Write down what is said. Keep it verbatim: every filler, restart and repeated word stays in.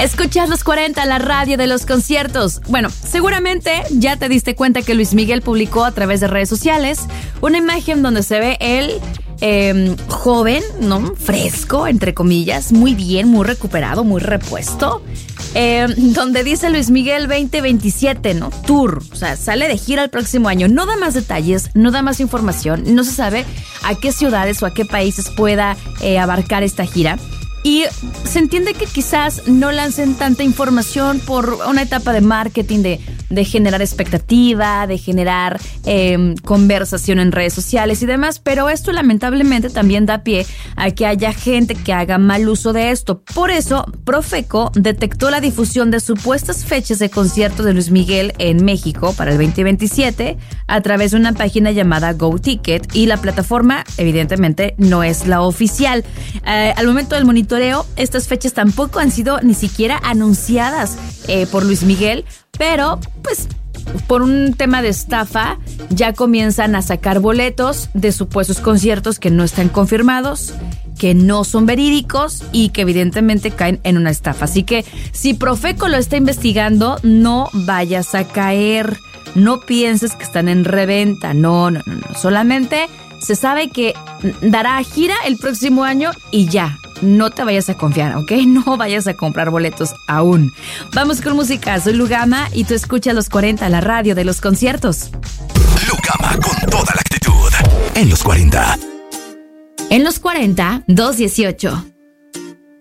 Escuchas los cuarenta, la radio de los conciertos. Bueno, seguramente ya te diste cuenta que Luis Miguel publicó a través de redes sociales una imagen donde se ve él eh, joven, ¿no? Fresco, entre comillas, muy bien, muy recuperado, muy repuesto. Eh, donde dice Luis Miguel veinte veintisiete, ¿no? Tour, o sea, sale de gira el próximo año. No da más detalles, no da más información, no se sabe a qué ciudades o a qué países pueda eh, abarcar esta gira. Y se entiende que quizás no lancen tanta información por una etapa de marketing, de, de generar expectativa, de generar eh, conversación en redes sociales y demás, pero esto lamentablemente también da pie a que haya gente que haga mal uso de esto. Por eso, Profeco detectó la difusión de supuestas fechas de conciertos de Luis Miguel en México para el veinte veintisiete a través de una página llamada GoTicket, y la plataforma evidentemente no es la oficial. Eh, al momento del monitoreo, estas fechas tampoco han sido ni siquiera anunciadas eh, por Luis Miguel, pero pues por un tema de estafa ya comienzan a sacar boletos de supuestos conciertos que no están confirmados, que no son verídicos y que evidentemente caen en una estafa. Así que si Profeco lo está investigando, no vayas a caer, no pienses que están en reventa, no, no, no, no. Solamente se sabe que dará gira el próximo año y ya. No te vayas a confiar, ¿ok? No vayas a comprar boletos aún. Vamos con música. Soy Lugama y tú escuchas los cuarenta, la radio de los conciertos. Lugama con toda la actitud. En los cuarenta. En los cuarenta, dos dieciocho.